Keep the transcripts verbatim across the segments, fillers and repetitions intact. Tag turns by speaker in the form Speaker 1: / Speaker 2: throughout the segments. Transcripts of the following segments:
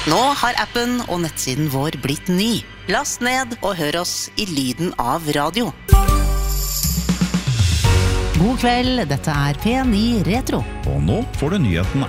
Speaker 1: Nå har appen og nettsiden vår blitt ny. Last ned og hør oss i lyden av radio. God kveld, dette er P ni Retro.
Speaker 2: Og nå får du nyhetene.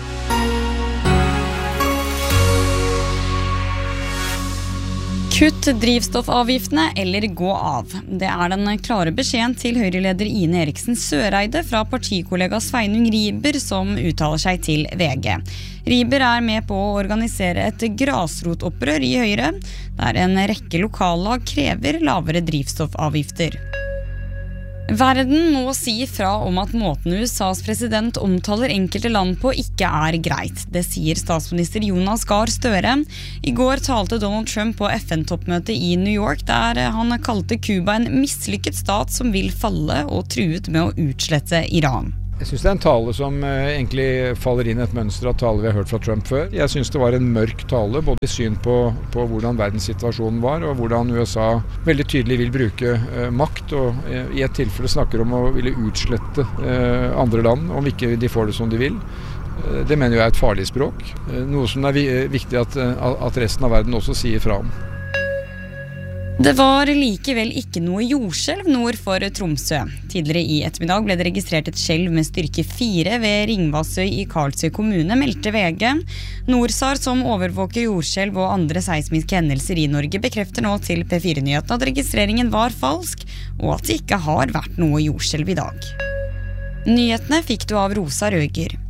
Speaker 3: Kutt drivstoffavgiftene eller gå av. Det er den klare beskjeden til Høyre-leder Ine Eriksen Søreide fra partikollega Sveinung Riber som uttaler seg til V G. Riber er med på å organisere et grasrotopprør i Høyre, der en rekke lokallag krever lavere drivstoffavgifter. Verden må si fra om at måten U S A's president omtaler enkelte land på ikke er greit. Det sier statsminister Jonas Gahr Støre. I går talte Donald Trump på F N-toppmøtet i New York, der han kalte Cuba en mislykket stat som vil falle og truet med å utslette Iran.
Speaker 4: Jeg synes det er en tale som egentlig faller inn i et mønster av tale vi har hørt fra Trump før. Jeg synes det var en mørk tale, både i syn på, på hvordan verdenssituasjonen var, og hvordan U S A veldig tydelig vil bruke eh, makt, og eh, i et tilfelle snakker om å ville utslette eh, andre land, om ikke de får det som de vil. Eh, det mener jeg er et farlig språk, eh, noe som er vi, viktig at, at resten av verden også sier fra om.
Speaker 3: Det var likevel ikke noe jordskjelv nord for Tromsø. Tidligere i ettermiddag ble det registrert et skjelv med styrke fire ved Ringvassøy i Karlsøy kommune, meldte V G. Norsar, som overvåker jordskjelv og andre seismiske hendelser i Norge, bekrefter nå til P fire-nyheten at registreringen var falsk, og at det ikke har vært noe jordskjelv i dag. Nyhetene fikk du av Rosa Røger.